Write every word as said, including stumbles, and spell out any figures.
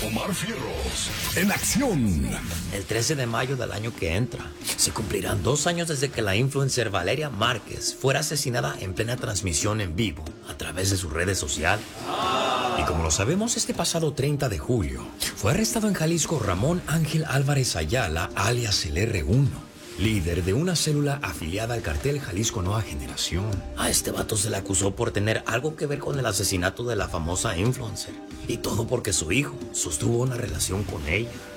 Omar Fierros, en acción. El trece de mayo del año que entra, se cumplirán dos años desde que la influencer Valeria Márquez fuera asesinada en plena transmisión en vivo a través de sus redes sociales. Y como lo sabemos, este pasado treinta de julio fue arrestado en Jalisco Ramón Ángel Álvarez Ayala, alias el erre uno. Líder de una célula afiliada al cartel Jalisco Nueva Generación. A este vato se le acusó por tener algo que ver con el asesinato de la famosa influencer. Y todo porque su hijo sostuvo una relación con ella.